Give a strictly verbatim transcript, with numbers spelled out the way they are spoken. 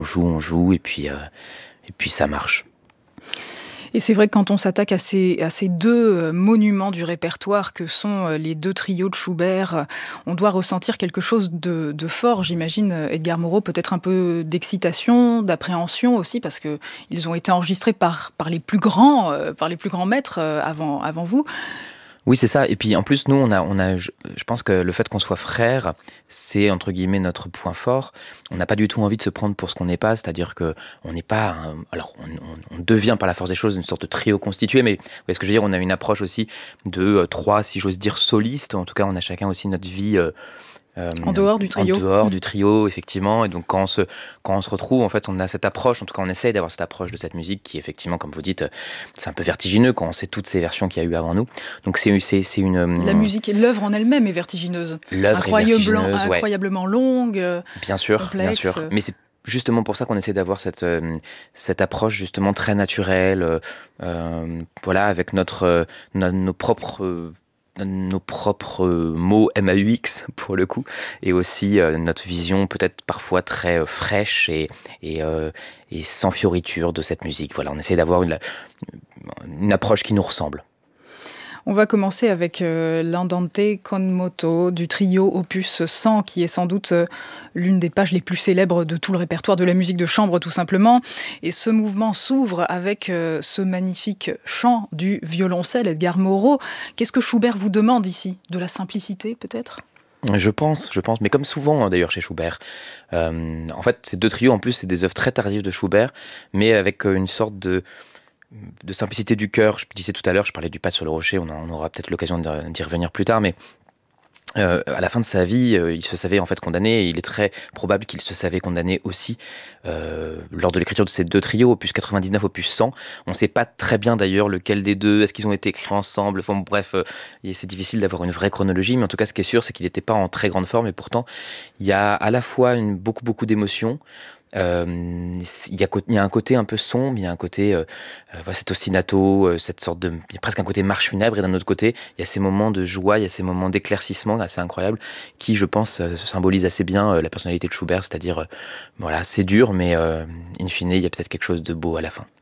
On joue, on joue, et puis, euh, et puis ça marche. Et c'est vrai que quand on s'attaque à ces, à ces deux monuments du répertoire que sont les deux trios de Schubert, on doit ressentir quelque chose de, de fort, j'imagine, Edgar Moreau, peut-être un peu d'excitation, d'appréhension aussi, parce qu'ils ont été enregistrés par, par, les plus grands, euh, par les plus grands maîtres euh, avant, avant vous. Oui, c'est ça. Et puis en plus, nous, on a, on a, je, je pense que le fait qu'on soit frères, c'est entre guillemets notre point fort. On n'a pas du tout envie de se prendre pour ce qu'on n'est pas, c'est-à-dire que on n'est pas, un, alors on, on, on devient par la force des choses une sorte de trio constitué, mais vous voyez ce que je veux dire, on a une approche aussi de euh, trois, si j'ose dire, solistes. En tout cas, on a chacun aussi notre vie. Euh, Euh, en dehors du trio. En dehors du trio, effectivement. Et donc, quand on, se, quand on se retrouve, en fait, on a cette approche, en tout cas, on essaye d'avoir cette approche de cette musique qui, effectivement, comme vous dites, c'est un peu vertigineux quand on sait toutes ces versions qu'il y a eu avant nous. Donc, c'est, c'est, c'est une... La musique, l'œuvre en elle-même est vertigineuse. L'œuvre Incroyable, est vertigineuse, ouais. Incroyablement longue, bien sûr, complexe. Bien sûr. Mais c'est justement pour ça qu'on essaie d'avoir cette, euh, cette approche, justement, très naturelle, euh, voilà, avec notre, euh, nos, nos propres... Euh, nos propres mots M A U X pour le coup, et aussi euh, notre vision peut-être parfois très euh, fraîche et, et, euh, et sans fioriture de cette musique. Voilà, on essaie d'avoir une, une approche qui nous ressemble. On va commencer avec euh, l'Andante con moto du trio opus cent, qui est sans doute euh, l'une des pages les plus célèbres de tout le répertoire de la musique de chambre, tout simplement. Et ce mouvement s'ouvre avec euh, ce magnifique chant du violoncelle, Edgar Moreau. Qu'est-ce que Schubert vous demande ici ? De la simplicité, peut-être ? Je pense, je pense, mais comme souvent d'ailleurs chez Schubert. Euh, en fait, ces deux trios, en plus, c'est des œuvres très tardives de Schubert, mais avec une sorte de... de simplicité du cœur. Je disais tout à l'heure, je parlais du pas sur le rocher, on, en, on aura peut-être l'occasion d'y revenir plus tard, mais euh, à la fin de sa vie, euh, il se savait en fait condamné, et il est très probable qu'il se savait condamné aussi euh, lors de l'écriture de ces deux trios, opus quatre-vingt-dix-neuf, opus cent. On ne sait pas très bien d'ailleurs lequel des deux, est-ce qu'ils ont été écrits ensemble, enfin bref, euh, c'est difficile d'avoir une vraie chronologie, mais en tout cas ce qui est sûr, c'est qu'il n'était pas en très grande forme, et pourtant il y a à la fois une, beaucoup beaucoup d'émotions. Euh, il, y a, il y a un côté un peu sombre, il y a un côté, euh, euh, voilà, cet ostinato, euh, cette sorte de, il y a presque un côté marche funèbre, et d'un autre côté, il y a ces moments de joie, il y a ces moments d'éclaircissement assez incroyables, qui, je pense, euh, symbolisent assez bien euh, la personnalité de Schubert, c'est-à-dire, euh, voilà, c'est dur, mais euh, in fine, il y a peut-être quelque chose de beau à la fin.